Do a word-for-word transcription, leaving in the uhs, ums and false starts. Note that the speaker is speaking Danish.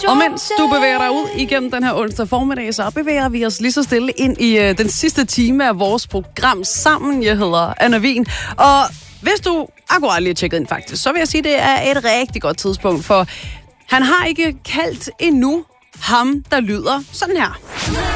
Og mens du bevæger dig ud igennem den her onsdag formiddag, så bevæger vi os lige så stille ind i øh, den sidste time af vores program sammen. Jeg hedder Anna Wien, og hvis du akkurat lige har tjekket ind faktisk, så vil jeg sige, at det er et rigtig godt tidspunkt, for han har ikke kaldt endnu ham, der lyder sådan her.